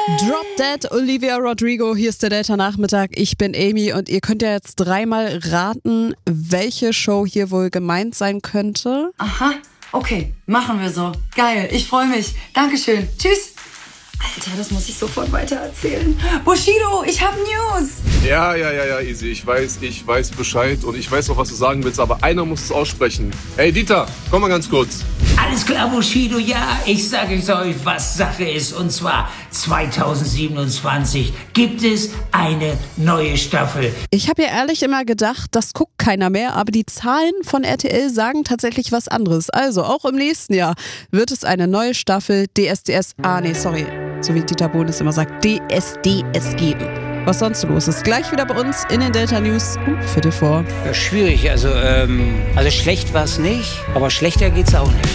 Drop Dead, Olivia Rodrigo, hier ist der Delta-Nachmittag, ich bin Amy und ihr könnt ja jetzt dreimal raten, welche Show hier wohl gemeint sein könnte. Aha, okay, machen wir so. Geil, ich freue mich. Dankeschön. Tschüss. Alter, das muss ich sofort weitererzählen. Bushido, ich hab News. Ja, easy. Ich weiß Bescheid und ich weiß auch, was du sagen willst, aber einer muss es aussprechen. Hey, Dieter, komm mal ganz kurz. Alles klar, Bushido, ja, ich sage euch, was Sache ist. Und zwar 2027 gibt es eine neue Staffel. Ich habe ja ehrlich immer gedacht, das guckt keiner mehr, aber die Zahlen von RTL sagen tatsächlich was anderes. Also auch im nächsten Jahr wird es eine neue Staffel so wie Dieter Bohlen immer sagt, DSDS geben. Was sonst so los ist, gleich wieder bei uns in den Delta News um 15:45. Ja, schwierig, also schlecht war es nicht, aber schlechter geht's auch nicht.